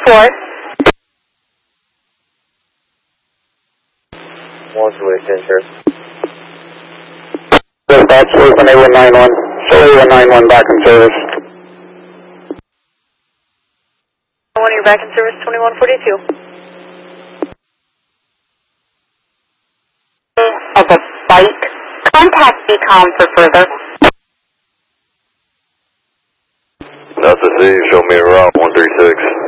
4. What's the insurance? Dispatch, Sullivan A191. Sullivan 191 back in service. You're back in service, 2142. Of a bike. Contact BCOM for further. Delta C, show me a route 136.